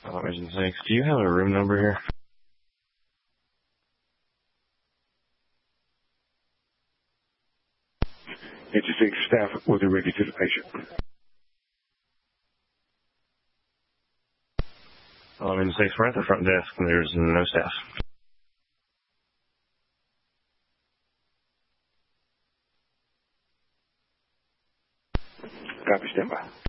Mission 6. Do you have a room number here? 86 staff will direct you to the patient. Mission 6, we're at the front desk and there's no staff. Copy, stand by.